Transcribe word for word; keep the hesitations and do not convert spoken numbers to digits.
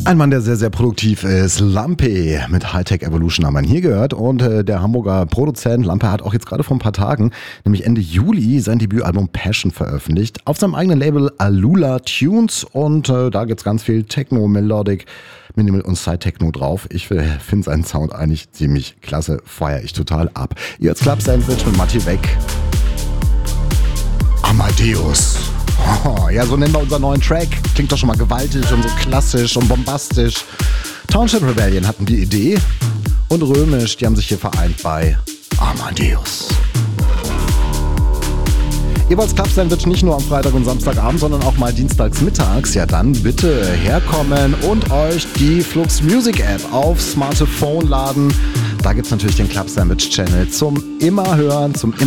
Ein Mann, der sehr, sehr produktiv ist. Lampe mit Hightech Evolution haben wir ihn hier gehört. Und äh, der Hamburger Produzent Lampe hat auch jetzt gerade vor ein paar Tagen, nämlich Ende Juli, sein Debütalbum Passion veröffentlicht. Auf seinem eigenen Label Alula Tunes. Und äh, da gibt's ganz viel Techno, Melodic, Minimal und Side-Techno drauf. Ich äh, finde seinen Sound eigentlich ziemlich klasse. Feier ich total ab. Ihr als Club Sandwich mit Matti Weg. Amadeus. Oh, ja, so nennen wir unseren neuen Track. Klingt doch schon mal gewaltig und so klassisch und bombastisch. Township Rebellion hatten die Idee und Römisch, die haben sich hier vereint bei Amadeus. Ihr wollt Club Sandwich nicht nur am Freitag und Samstagabend, sondern auch mal dienstags mittags. Ja, dann bitte herkommen und euch die Flux Music App aufs Smartphone laden. Da gibt's natürlich den Club Sandwich Channel zum immer hören, zum immer